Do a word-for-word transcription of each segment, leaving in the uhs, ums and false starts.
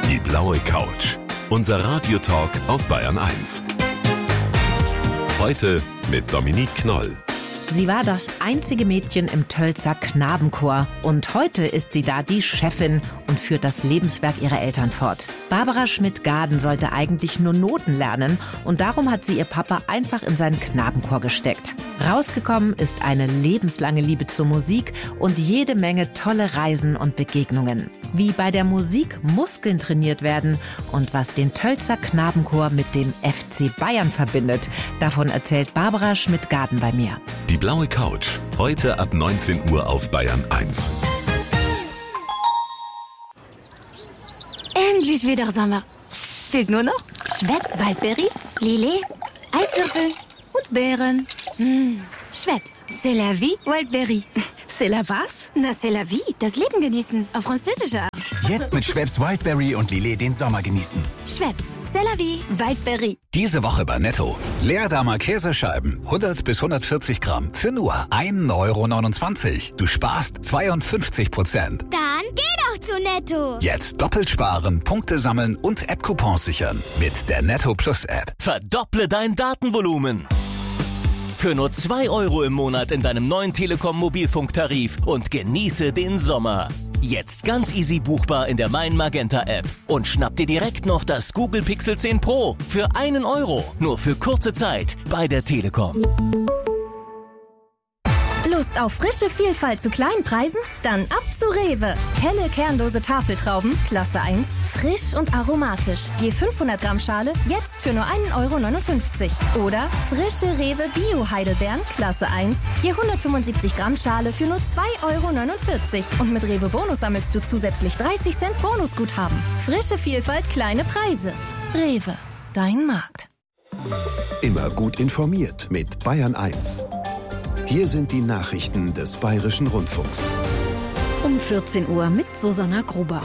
Die blaue Couch. Unser Radiotalk auf Bayern eins. Heute mit Dominique Knoll. Sie war das einzige Mädchen im Tölzer Knabenchor und heute ist sie da die Chefin und führt das Lebenswerk ihrer Eltern fort. Barbara Schmidt-Gaden sollte eigentlich nur Noten lernen und darum hat sie ihr Papa einfach in seinen Knabenchor gesteckt. Rausgekommen ist eine lebenslange Liebe zur Musik und jede Menge tolle Reisen und Begegnungen. Wie bei der Musik Muskeln trainiert werden und was den Tölzer Knabenchor mit dem F C Bayern verbindet, davon erzählt Barbara Schmidt-Gaden bei mir. Die blaue Couch. Heute ab neunzehn Uhr auf Bayern eins. Endlich wieder Sommer. Fehlt nur noch Schweppes Waldberry, Lillet, Eiswürfel und Beeren. Mmh. Schweppes, c'est la vie, Waldberry. C'est la was? Na, c'est la vie, das Leben genießen, auf französischer Art. Jetzt mit Schweppes Wildberry und Lillet den Sommer genießen. Schweppes, c'est la vie, Waldberry. Diese Woche bei Netto. Leerdammer Käsescheiben, hundert bis hundertvierzig Gramm, für nur ein Euro neunundzwanzig. Du sparst zweiundfünfzig Prozent. Dann geh doch zu Netto. Jetzt doppelt sparen, Punkte sammeln und App-Coupons sichern. Mit der Netto Plus App. Verdopple dein Datenvolumen. Für nur zwei Euro im Monat in deinem neuen Telekom-Mobilfunktarif und genieße den Sommer. Jetzt ganz easy buchbar in der Mein Magenta App. Und schnapp dir direkt noch das Google Pixel zehn Pro für einen Euro. Nur für kurze Zeit bei der Telekom. Lust auf frische Vielfalt zu kleinen Preisen? Dann ab zu Rewe. Helle kernlose Tafeltrauben, Klasse eins, frisch und aromatisch. Je fünfhundert Gramm Schale, jetzt für nur ein Euro neunundfünfzig. Oder frische Rewe Bio-Heidelbeeren, Klasse eins, je hundertfünfundsiebzig Gramm Schale für nur zwei Euro neunundvierzig. Und mit Rewe Bonus sammelst du zusätzlich dreißig Cent Bonusguthaben. Frische Vielfalt, kleine Preise. Rewe, dein Markt. Immer gut informiert mit Bayern eins. Hier sind die Nachrichten des Bayerischen Rundfunks. Um vierzehn Uhr mit Susanna Gruber.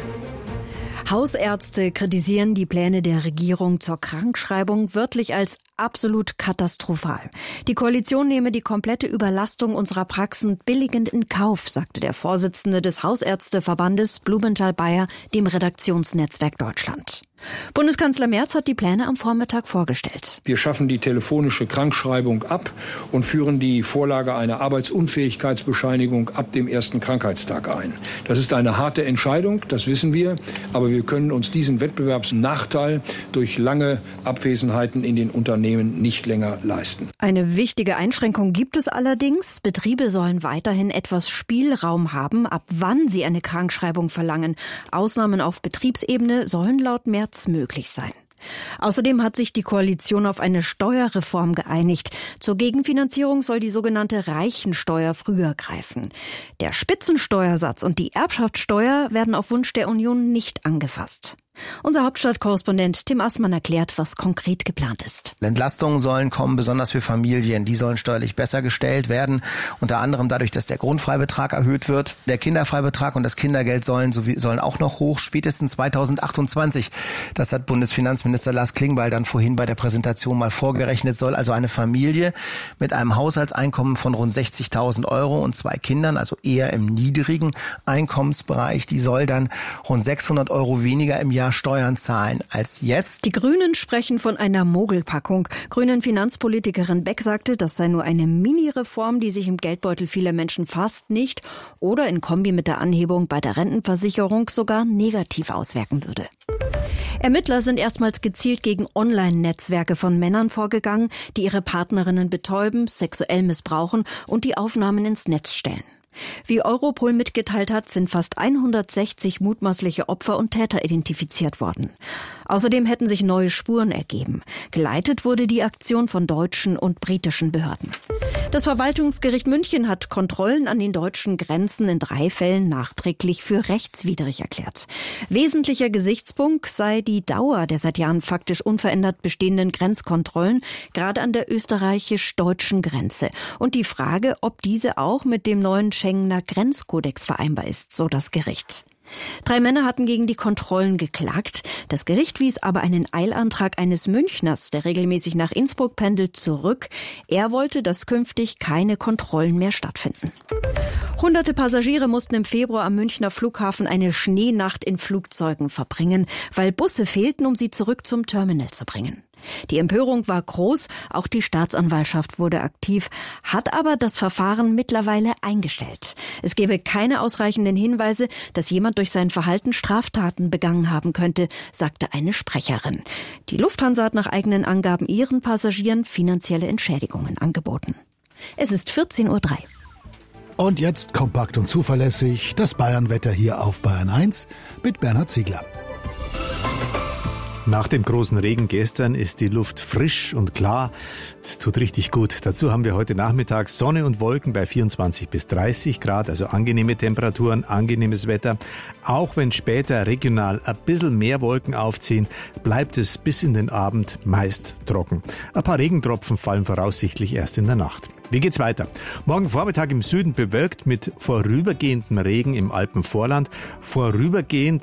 Hausärzte kritisieren die Pläne der Regierung zur Krankschreibung wörtlich als absolut katastrophal. Die Koalition nehme die komplette Überlastung unserer Praxen billigend in Kauf, sagte der Vorsitzende des Hausärzteverbandes Blumenthal-Bayer dem Redaktionsnetzwerk Deutschland. Bundeskanzler Merz hat die Pläne am Vormittag vorgestellt. Wir schaffen die telefonische Krankschreibung ab und führen die Vorlage einer Arbeitsunfähigkeitsbescheinigung ab dem ersten Krankheitstag ein. Das ist eine harte Entscheidung, das wissen wir, aber wir können uns diesen Wettbewerbsnachteil durch lange Abwesenheiten in den Unternehmen nicht länger leisten. Eine wichtige Einschränkung gibt es allerdings. Betriebe sollen weiterhin etwas Spielraum haben, ab wann sie eine Krankschreibung verlangen. Ausnahmen auf Betriebsebene sollen laut Merz möglich sein. Außerdem hat sich die Koalition auf eine Steuerreform geeinigt. Zur Gegenfinanzierung soll die sogenannte Reichensteuer früher greifen. Der Spitzensteuersatz und die Erbschaftssteuer werden auf Wunsch der Union nicht angefasst. Unser Hauptstadtkorrespondent Tim Assmann erklärt, was konkret geplant ist. Entlastungen sollen kommen, besonders für Familien. Die sollen steuerlich besser gestellt werden. Unter anderem dadurch, dass der Grundfreibetrag erhöht wird. Der Kinderfreibetrag und das Kindergeld sollen, sowie, sollen auch noch hoch, spätestens zweitausendachtundzwanzig. Das hat Bundesfinanzminister Lars Klingbeil dann vorhin bei der Präsentation mal vorgerechnet. Soll also eine Familie mit einem Haushaltseinkommen von rund sechzigtausend Euro und zwei Kindern, also eher im niedrigen Einkommensbereich, die soll dann rund sechshundert Euro weniger im Jahr Steuern zahlen als jetzt. Die Grünen sprechen von einer Mogelpackung. Grünen Finanzpolitikerin Beck sagte, das sei nur eine Mini-Reform, die sich im Geldbeutel vieler Menschen fast nicht oder in Kombi mit der Anhebung bei der Rentenversicherung sogar negativ auswirken würde. Ermittler sind erstmals gezielt gegen Online-Netzwerke von Männern vorgegangen, die ihre Partnerinnen betäuben, sexuell missbrauchen und die Aufnahmen ins Netz stellen. Wie Europol mitgeteilt hat, sind fast hundertsechzig mutmaßliche Opfer und Täter identifiziert worden. Außerdem hätten sich neue Spuren ergeben. Geleitet wurde die Aktion von deutschen und britischen Behörden. Das Verwaltungsgericht München hat Kontrollen an den deutschen Grenzen in drei Fällen nachträglich für rechtswidrig erklärt. Wesentlicher Gesichtspunkt sei die Dauer der seit Jahren faktisch unverändert bestehenden Grenzkontrollen, gerade an der österreichisch-deutschen Grenze. Und die Frage, ob diese auch mit dem neuen Schengener Grenzkodex vereinbar ist, so das Gericht. Drei Männer hatten gegen die Kontrollen geklagt. Das Gericht wies aber einen Eilantrag eines Münchners, der regelmäßig nach Innsbruck pendelt, zurück. Er wollte, dass künftig keine Kontrollen mehr stattfinden. Hunderte Passagiere mussten im Februar am Münchner Flughafen eine Schneenacht in Flugzeugen verbringen, weil Busse fehlten, um sie zurück zum Terminal zu bringen. Die Empörung war groß, auch die Staatsanwaltschaft wurde aktiv, hat aber das Verfahren mittlerweile eingestellt. Es gebe keine ausreichenden Hinweise, dass jemand durch sein Verhalten Straftaten begangen haben könnte, sagte eine Sprecherin. Die Lufthansa hat nach eigenen Angaben ihren Passagieren finanzielle Entschädigungen angeboten. Es ist vierzehn Uhr drei. Und jetzt kompakt und zuverlässig das Bayernwetter hier auf Bayern eins mit Bernhard Ziegler. Nach dem großen Regen gestern ist die Luft frisch und klar. Das tut richtig gut. Dazu haben wir heute Nachmittag Sonne und Wolken bei vierundzwanzig bis dreißig Grad, also angenehme Temperaturen, angenehmes Wetter. Auch wenn später regional ein bisschen mehr Wolken aufziehen, bleibt es bis in den Abend meist trocken. Ein paar Regentropfen fallen voraussichtlich erst in der Nacht. Wie geht's weiter? Morgen Vormittag im Süden bewölkt mit vorübergehendem Regen im Alpenvorland. Vorübergehend